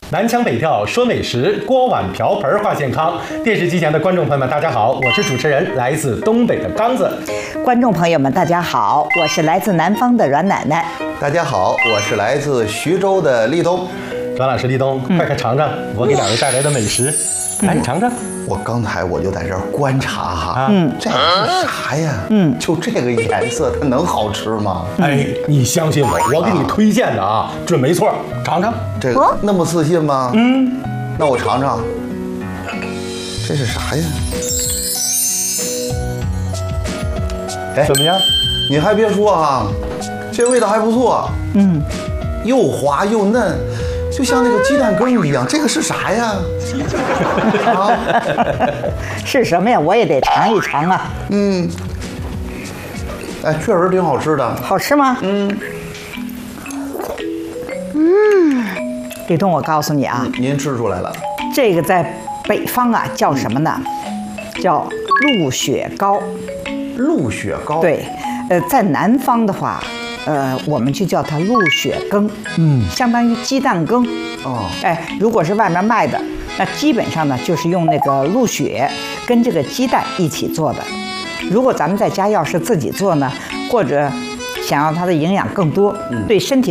南腔北调说美食，锅碗瓢盆话健康。电视机前的观众朋友们，大家好，我是主持人，来自东北的刚子。 观众朋友们，大家好，我是来自南方的阮奶奶。 大家好，我是来自徐州的立冬。 阮老师，立冬，快尝尝我给两位带来的美食。来，你尝尝。 我刚才我就在这儿观察哈，这是啥呀？就这个颜色，它能好吃吗？ 哎，你相信我，我给你推荐的啊，准没错，尝尝。 这个那么自信吗？那我尝尝。这是啥呀？哎， 怎么样？ 你还别说啊，这味道还不错。又滑又嫩，就像那个鸡蛋羹一样。这个是啥呀？ 是什么呀？我也得尝一尝啊。 哎，确实挺好吃的。 好吃吗？立冬，我告诉你啊， 您吃出来了？ 这个在北方啊叫什么呢？叫鹿血糕。 鹿血糕。 对，在南方的话，我们就叫它鹿血羹。相当于鸡蛋羹。哎，如果是外面卖的，那基本上呢就是用那个鹿血跟这个鸡蛋一起做的。如果咱们在家要是自己做呢，或者想让它的营养更多，对身体